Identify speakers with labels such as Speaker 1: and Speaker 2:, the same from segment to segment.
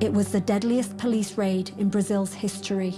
Speaker 1: It was the deadliest police raid in Brazil's history.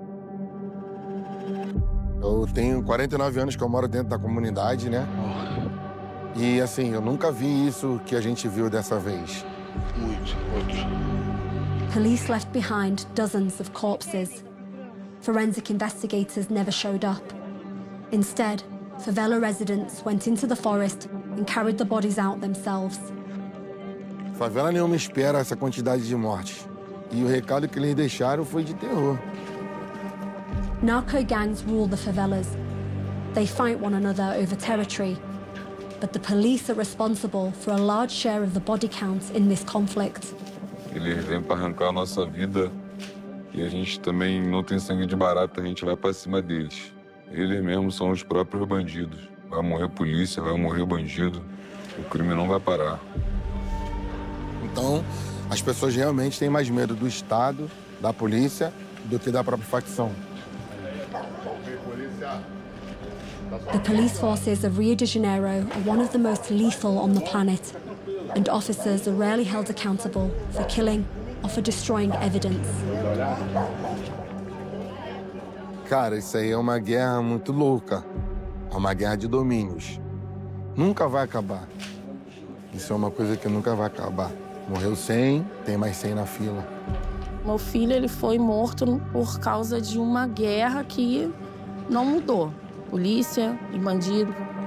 Speaker 2: Eu tenho 49 anos que eu moro dentro da comunidade, né? E assim, eu nunca vi isso que a gente viu dessa vez.
Speaker 3: Muito.
Speaker 1: Police left behind dozens of corpses. Forensic investigators never showed up. Instead, favela residents went into the forest and carried the bodies out themselves.
Speaker 2: Favela nenhuma espera essa quantidade de mortes. E o recado que eles deixaram foi de terror.
Speaker 1: Narco gangs rule the favelas. They fight one another over territory. But the police are responsible for a large share of the body count in this conflict.
Speaker 4: Eles vêm para arrancar a nossa vida e a gente também não tem sangue de barata, a gente vai para cima deles. Eles mesmos são os próprios bandidos. Vai morrer polícia, vai morrer bandido. O crime não vai parar.
Speaker 2: Então, as pessoas realmente têm mais medo do Estado, da polícia, do que da própria facção.
Speaker 1: The police forces of Rio de Janeiro are one of the most lethal on the planet, and officers are rarely held accountable for killing or for destroying evidence.
Speaker 2: Cara, isso aí é uma guerra muito louca. É uma guerra de domínios. Nunca vai acabar. Isso é uma coisa que nunca vai acabar. Morreu 100, tem mais 100 na fila.
Speaker 5: Meu filho ele foi morto por causa de uma guerra que não mudou. Polícia e bandido